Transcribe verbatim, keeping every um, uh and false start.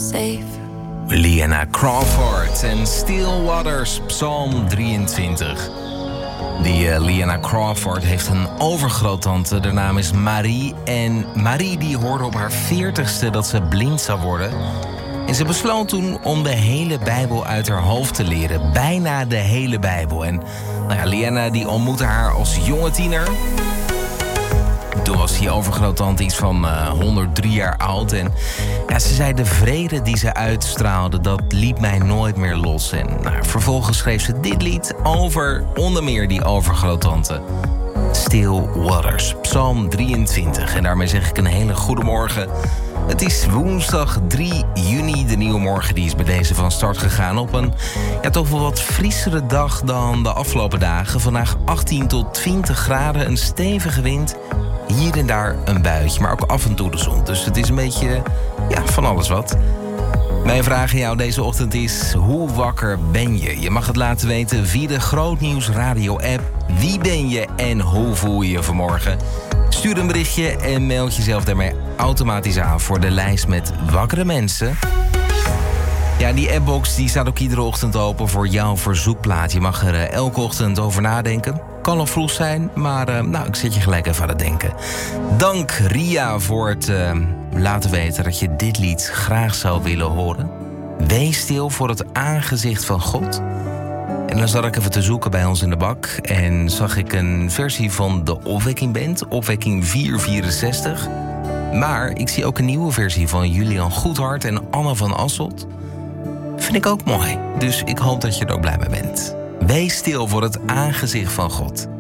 safe. Liana Crawford en Still Waters, Psalm drieëntwintig. Die uh, Liana Crawford heeft een overgroottante. Haar naam is Marie. En Marie die hoorde op haar veertigste dat ze blind zou worden. En ze besloot toen om de hele Bijbel uit haar hoofd te leren. Bijna de hele Bijbel. En nou ja, Liana die ontmoette haar als jonge tiener. Toen was die overgroottante iets van uh, honderddrie jaar oud. En ja, ze zei, de vrede die ze uitstraalde, dat liet mij nooit meer los. En nou, vervolgens schreef ze dit lied over onder meer die overgroottante. Still Waters, Psalm drieëntwintig. En daarmee zeg ik een hele goede morgen. Het is woensdag drie juni. De nieuwe morgen die is bij deze van start gegaan op een ja, toch wel wat friesere dag dan de afgelopen dagen. Vandaag achttien tot twintig graden, een stevige wind. Hier en daar een buitje, maar ook af en toe de zon. Dus het is een beetje ja, van alles wat. Mijn vraag aan jou deze ochtend is: hoe wakker ben je? Je mag het laten weten via de Grootnieuws Radio app. Wie ben je en hoe voel je je vanmorgen? Stuur een berichtje en meld jezelf daarmee automatisch aan voor de lijst met wakkere mensen. Ja, die appbox die staat ook iedere ochtend open voor jouw verzoekplaat. Je mag er uh, elke ochtend over nadenken. Kan al vroeg zijn, maar uh, nou, ik zet je gelijk even aan het denken. Dank Ria voor het uh, laten weten dat je dit lied graag zou willen horen. Wees stil voor het aangezicht van God. En dan zat ik even te zoeken bij ons in de bak en zag ik een versie van de Opwekking Band, Opwekking vier vierenzestig. Maar ik zie ook een nieuwe versie van Julian Goedhart en Anne van Asselt. Vind ik ook mooi, dus ik hoop dat je er ook blij mee bent. Wees stil voor het aangezicht van God.